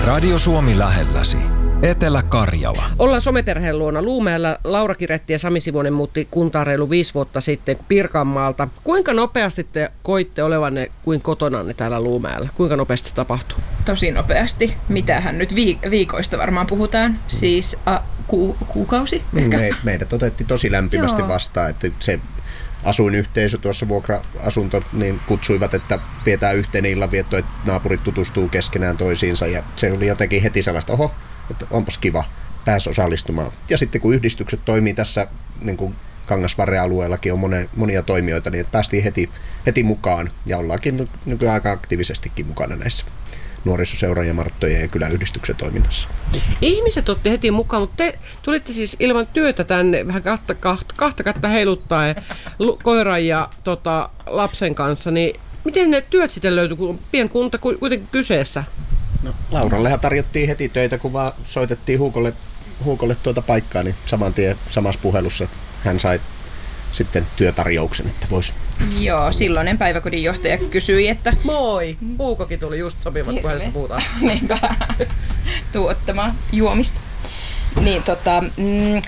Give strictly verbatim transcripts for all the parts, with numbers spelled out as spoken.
Radio Suomi lähelläsi. Etelä-Karjala. Ollaan someperheen luona Luumäellä. Laura Kiretti ja Sami Sivonen muutti kuntaan reilu viisi vuotta sitten Pirkanmaalta. Kuinka nopeasti te koitte olevanne kuin kotonanne täällä Luumäellä? Kuinka nopeasti se tapahtuu? Tosi nopeasti. Mitähän nyt viik- viikoista varmaan puhutaan? Siis a, ku- kuukausi? Me, meidät otettiin tosi lämpimästi Joo. vastaan, että se asuinyhteisö tuossa vuokra-asunto niin kutsuivat, että pidetään yhteinen illanvietto, että naapurit tutustuu keskenään toisiinsa ja se oli jotenkin heti sellaista, oho, että onpas kiva, pääsi osallistumaan. Ja sitten kun yhdistykset toimii tässä, niin kuin Kangasvarre-alueellakin on monia, monia toimijoita, niin päästiin heti, heti mukaan ja ollaankin nykyään aika aktiivisestikin mukana näissä nuorisoseuran ja Marttojen ja kyläyhdistyksen toiminnassa. Ihmiset otti heti mukaan, mutta te tulitte siis ilman työtä tänne vähän kahta, kahta, kahta katta heiluttaa ja koiran ja tota, lapsen kanssa, niin miten ne työt sitten löytyi, kun on pienkunta kuitenkin kyseessä? No, Laurallehan tarjottiin heti töitä, kun vaan soitettiin Huukolle, Huukolle tuota paikkaa, niin saman tien samassa puhelussa hän sai sitten työtarjouksen, että voisi. Joo, silloinen päiväkodin johtaja kysyi, että Moi! Huukokin tuli just sopivasti, kun hänestä puhutaan. Niinpä, tuottamaan juomista. Niin tota, mm,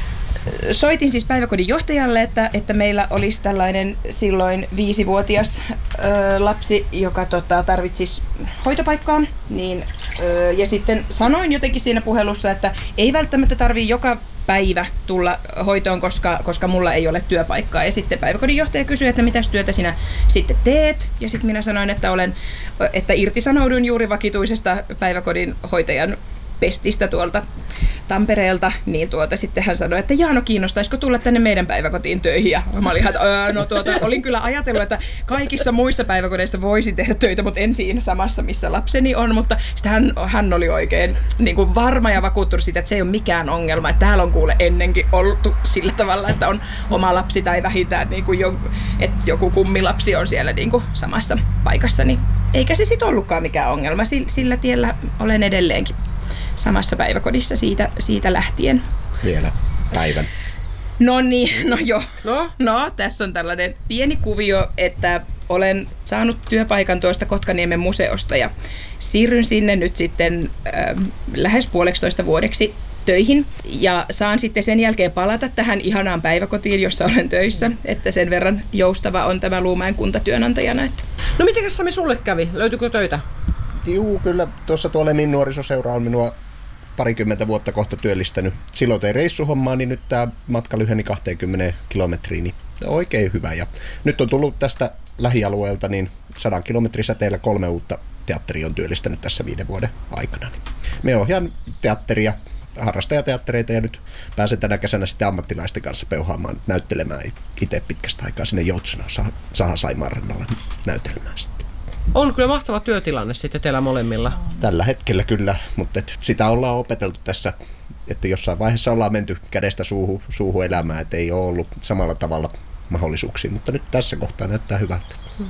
soitin siis päiväkodin johtajalle, että, että meillä olisi tällainen silloin viisivuotias ö, lapsi, joka tota, tarvitsisi hoitopaikkaa. Niin, ö, ja sitten sanoin jotenkin siinä puhelussa, että ei välttämättä tarvitse joka päivä tulla hoitoon, koska, koska mulla ei ole työpaikkaa. Ja sitten päiväkodin johtaja kysyi, että mitäs työtä sinä sitten teet. Ja sitten minä sanoin, että, olen, että irtisanoudun juuri vakituisesta päiväkodin hoitajan pestistä tuolta Tampereelta, niin tuota, sitten hän sanoi, että Jaano, kiinnostaisiko tulla tänne meidän päiväkotiin töihin? Ja mä olin, että öö, no tuota, olin kyllä ajatellut, että kaikissa muissa päiväkodeissa voisin tehdä töitä, mutta en siinä samassa, missä lapseni on, mutta sitten hän, hän oli oikein niin kuin varma ja vakuuttunut siitä, että se ei ole mikään ongelma, että täällä on kuule ennenkin ollut sillä tavalla, että on oma lapsi tai vähintään, niin kuin jo, että joku kummilapsi on siellä niin kuin samassa paikassa, niin eikä se sitten ollutkaan mikään ongelma, sillä tiellä olen edelleenkin samassa päiväkodissa siitä, siitä lähtien. Vielä päivän. No niin, no joo. No? No, tässä on tällainen pieni kuvio, että olen saanut työpaikan tuosta Kotkaniemen museosta ja siirryn sinne nyt sitten äh, lähes puoleksitoista vuodeksi töihin ja saan sitten sen jälkeen palata tähän ihanaan päiväkotiin, jossa olen töissä, että sen verran joustava on tämä Luumäen kuntatyönantajana. Että. No mitenkäs Sami sulle kävi? Löytyykö töitä? Juu, kyllä tuossa tuolla Min nuorisoseura on minua parikymmentä vuotta kohta työllistänyt. Silloin tein reissuhommaa, niin nyt tämä matka lyheni kaksikymmentä kilometriä, niin oikein hyvä. Ja nyt on tullut tästä lähialueelta niin sadan kilometrin säteellä kolme uutta teatteria on työllistänyt tässä viiden vuoden aikana. Me ohjaan teatteria, harrastajateattereita ja nyt pääsen tänä kesänä sitten ammattilaisten kanssa peuhaamaan, näyttelemään itse pitkästä aikaa sinne Joutsenoon Saha Saimaan rannalla näytelmään sitten. On kyllä mahtava työtilanne sitten teillä molemmilla. Tällä hetkellä kyllä, mutta et sitä ollaan opeteltu tässä, että jossain vaiheessa ollaan menty kädestä suuhun, suuhun elämään, että ei ole ollut samalla tavalla mahdollisuuksia, mutta nyt tässä kohtaa näyttää hyvältä. Hmm.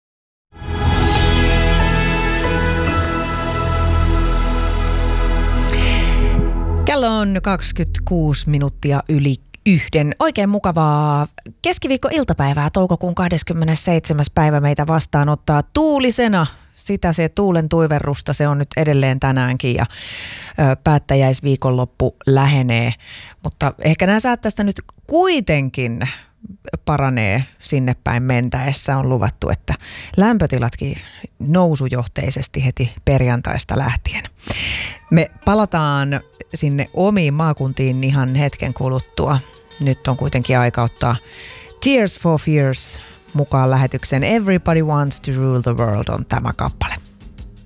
Kello on kaksikymmentäkuusi minuuttia yli yhden. Oikein mukavaa keskiviikko-iltapäivää, toukokuun kahdeskymmenesseitsemäs päivä meitä vastaanottaa tuulisena. Sitä se tuulen tuiverrusta, se on nyt edelleen tänäänkin ja ö, päättäjäisviikonloppu lähenee. Mutta ehkä nämä säät tästä nyt kuitenkin paranee sinne päin mentäessä. On luvattu, että lämpötilatkin nousujohteisesti heti perjantaista lähtien. Me palataan sinne omiin maakuntiin ihan hetken kuluttua. Nyt on kuitenkin aika ottaa Tears for Fears mukaan lähetyksen. Everybody Wants to Rule the World on tämä kappale.